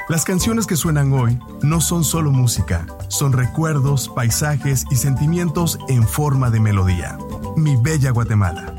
Las canciones que suenan hoy no son solo música, son recuerdos, paisajes y sentimientos en forma de melodía. Mi bella Guatemala.